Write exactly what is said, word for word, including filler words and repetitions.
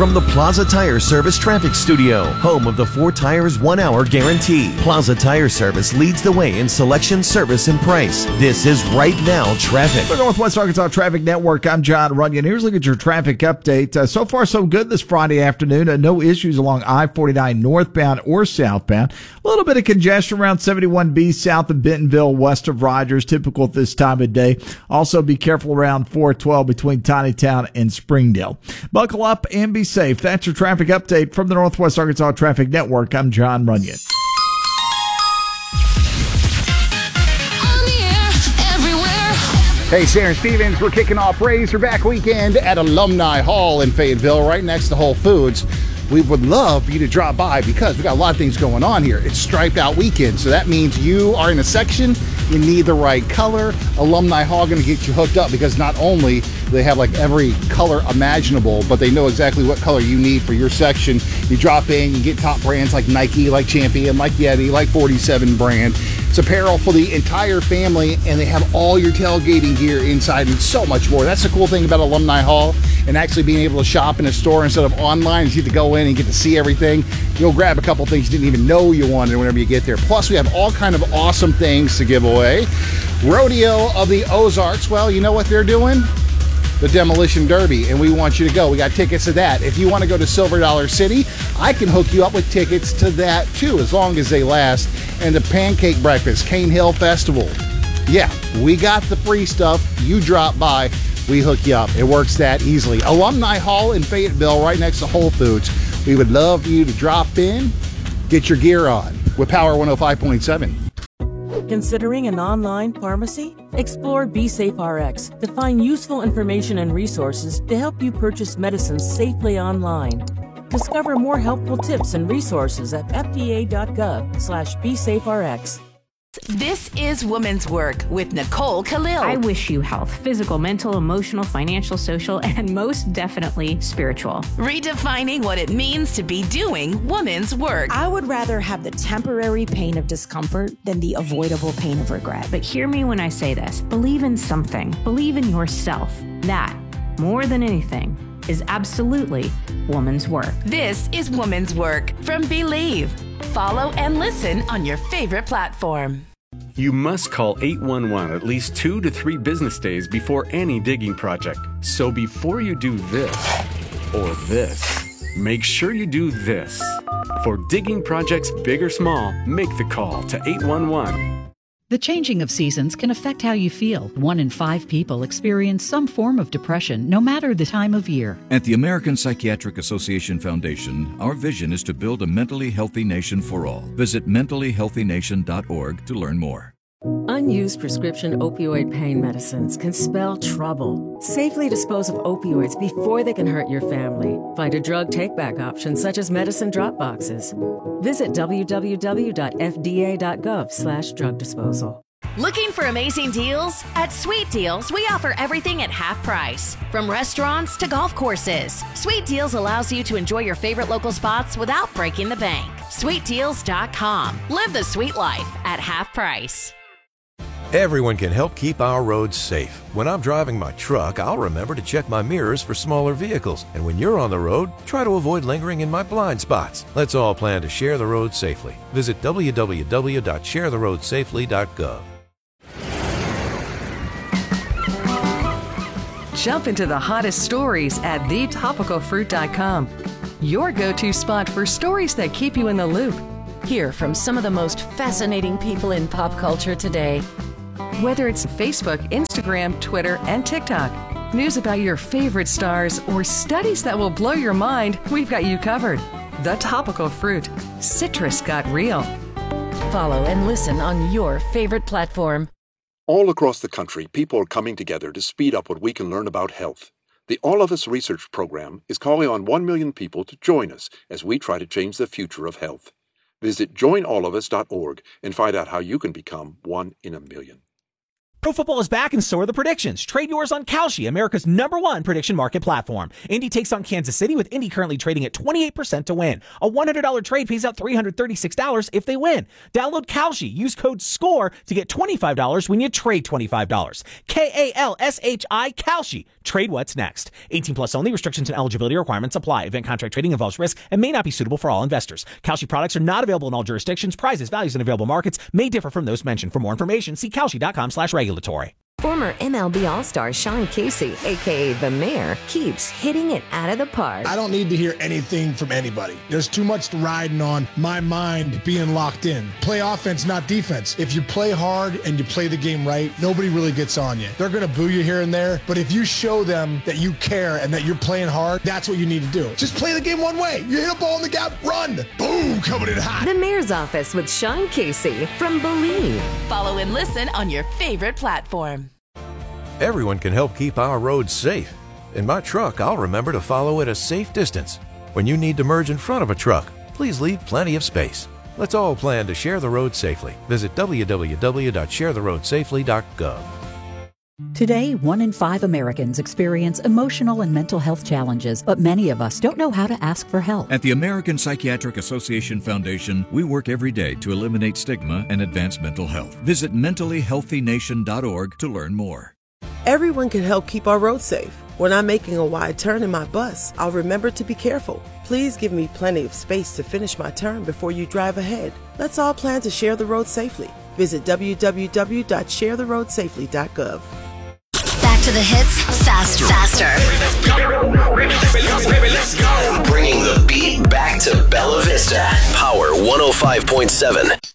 from the Plaza Tire Service Traffic Studio, home of the four tires, one hour guarantee. Plaza Tire Service leads the way in selection, service, and price. This is Right Now Traffic. The Northwest Arkansas Traffic Network, I'm John Runyon. Here's a look at your traffic update. Uh, so far, so good this Friday afternoon. Uh, no issues along I forty-nine northbound or southbound. A little bit of congestion around seventy-one B south of Bentonville, west of Rogers, typical at this time of day. Also, be careful around four twelve between Tinytown and Springdale. Buckle up and be safe. That's your traffic update from the Northwest Arkansas Traffic Network. I'm John Runyon. Hey, Sharon Stevens, we're kicking off Razorback Weekend at Alumni Hall in Fayetteville, right next to Whole Foods. We would love for you to drop by because we got a lot of things going on here. It's Striped Out Weekend, so that means you are in a section, you need the right color. Alumni Hall going to get you hooked up because not only do they have like every color imaginable, but they know exactly what color you need for your section. You drop in, you get top brands like Nike, like Champion, like Yeti, like forty-seven brand. It's apparel for the entire family, and they have all your tailgating gear inside and so much more. That's the cool thing about Alumni Hall and actually being able to shop in a store instead of online. You get to go in and get to see everything. You'll grab a couple things you didn't even know you wanted whenever you get there. Plus, we have all kind of awesome things to give away. Rodeo of the Ozarks. Well, you know what they're doing? The Demolition Derby, and we want you to go. We got tickets to that. If you want to go to Silver Dollar City, I can hook you up with tickets to that too, as long as they last. And the Pancake Breakfast, Cane Hill Festival. Yeah, we got the free stuff. You drop by, we hook you up. It works that easily. Alumni Hall in Fayetteville, right next to Whole Foods. We would love for you to drop in, get your gear on with Power one oh five point seven. Considering an online pharmacy? Explore BeSafeRx to find useful information and resources to help you purchase medicines safely online. Discover more helpful tips and resources at fda.gov slash BeSafeRx. This is Women's Work with Nicole Khalil. I wish you health, physical, mental, emotional, financial, social, and most definitely spiritual. Redefining what it means to be doing women's work. I would rather have the temporary pain of discomfort than the avoidable pain of regret. But hear me when I say this. Believe in something. Believe in yourself. That, more than anything, is absolutely woman's work. This is Woman's Work from Believe. Follow and listen on your favorite platform. You must call eight one one at least two to three business days before any digging project. So before you do this or this, make sure you do this. For digging projects big or small, make the call to eight one one. The changing of seasons can affect how you feel. One in five people experience some form of depression, no matter the time of year. At the American Psychiatric Association Foundation, our vision is to build a mentally healthy nation for all. Visit mentally healthy nation dot org to learn more. Unused prescription opioid pain medicines can spell trouble. Safely dispose of opioids before they can hurt your family. Find a drug take-back option such as medicine drop boxes. Visit w w w dot f d a dot gov slash drug disposal. Looking for amazing deals? At Sweet Deals, we offer everything at half price. From restaurants to golf courses, Sweet Deals allows you to enjoy your favorite local spots without breaking the bank. sweet deals dot com. Live the sweet life at half price. Everyone can help keep our roads safe. When I'm driving my truck, I'll remember to check my mirrors for smaller vehicles. And when you're on the road, try to avoid lingering in my blind spots. Let's all plan to share the road safely. Visit w w w dot share the road safely dot gov. Jump into the hottest stories at the topical fruit dot com. Your go-to spot for stories that keep you in the loop. Hear from some of the most fascinating people in pop culture today. Whether it's Facebook, Instagram, Twitter, and TikTok, news about your favorite stars, or studies that will blow your mind, we've got you covered. The Topical Fruit. Citrus got real. Follow and listen on your favorite platform. All across the country, people are coming together to speed up what we can learn about health. The All of Us Research Program is calling on one million people to join us as we try to change the future of health. Visit join all of us dot org and find out how you can become one in a million. Pro football is back and so are the predictions. Trade yours on Kalshi, America's number one prediction market platform. Indy takes on Kansas City, with Indy currently trading at twenty-eight percent to win. A one hundred dollars trade pays out three hundred thirty-six dollars if they win. Download Kalshi. Use code SCORE to get twenty-five dollars when you trade twenty-five dollars. K A L S H I, Kalshi. Trade what's next. eighteen plus only. Restrictions and eligibility requirements apply. Event contract trading involves risk and may not be suitable for all investors. Kalshi products are not available in all jurisdictions. Prices, values, and available markets may differ from those mentioned. For more information, see kalshi.com slash regulatory. Former M L B All-Star Sean Casey, a k a. The Mayor, keeps hitting it out of the park. I don't need to hear anything from anybody. There's too much riding on my mind being locked in. Play offense, not defense. If you play hard and you play the game right, nobody really gets on you. They're going to boo you here and there, but if you show them that you care and that you're playing hard, that's what you need to do. Just play the game one way. You hit a ball in the gap, run. Boom, coming in hot. The Mayor's Office with Sean Casey from Believe. Follow and listen on your favorite platform. Everyone can help keep our roads safe. In my truck, I'll remember to follow at a safe distance. When you need to merge in front of a truck, please leave plenty of space. Let's all plan to share the road safely. Visit w w w dot share the road safely dot gov. Today, one in five Americans experience emotional and mental health challenges, but many of us don't know how to ask for help. At the American Psychiatric Association Foundation, we work every day to eliminate stigma and advance mental health. Visit mentally healthy nation dot org to learn more. Everyone can help keep our roads safe. When I'm making a wide turn in my bus, I'll remember to be careful. Please give me plenty of space to finish my turn before you drive ahead. Let's all plan to share the road safely. Visit w w w dot share the road safely dot gov. Back to the hits faster. Faster. Let's go. Bringing the beat back to Bella Vista. Power one oh five point seven.